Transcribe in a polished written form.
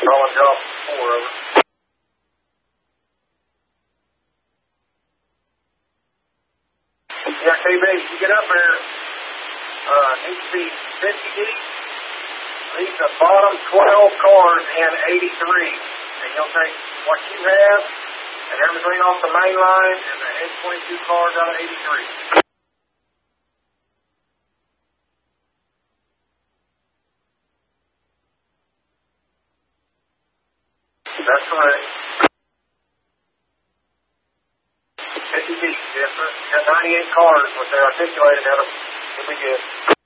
Calling job 4, over. Yeah, KB, you get up there, needs to be 50 deep. Leave the bottom 12 cars in 83. And you'll take what you have and everything off the main line and the head 22 cars out of 83. That's correct. 50 deep, yes, sir. Got 98 cars, what they articulated out of, it'll be good.